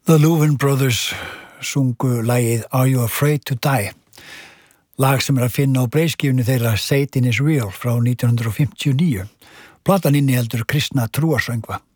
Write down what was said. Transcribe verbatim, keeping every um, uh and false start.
The Louvin Brothers sungu lagið Are You Afraid to Die? Lag sem er að finna á breiðskífunni þeirra Satan is Real frá nítján hundruð fimmtíu og níu. Platan inniheldur kristna trúarsöngva.